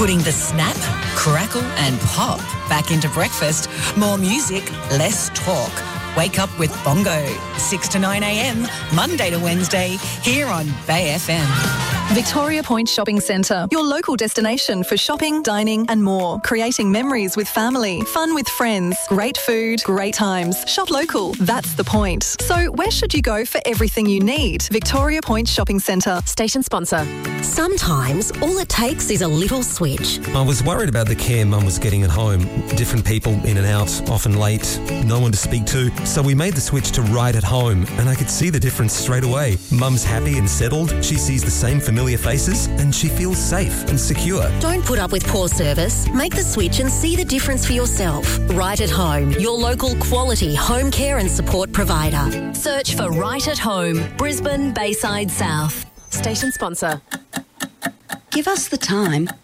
Putting the snap, crackle and pop back into breakfast. More music, less talk. Wake up with Bongo, 6 to 9 a.m, Monday to Wednesday, here on Bay FM. Victoria Point Shopping Centre, your local destination for shopping, dining and more. Creating memories with family, fun with friends, great food, great times. Shop local, that's the point. So where should you go for everything you need? Victoria Point Shopping Centre. Station sponsor. Sometimes all it takes is a little switch. I was worried about the care Mum was getting at home. Different people in and out, often late, no one to speak to. So we made the switch to Right at Home and I could see the difference straight away. Mum's happy and settled, she sees the same familiar faces and she feels safe and secure. Don't put up with poor service. Make the switch and see the difference for yourself. Right at Home, your local quality home care and support provider. Search for Right at Home, Brisbane, Bayside South. Station sponsor. Give us the time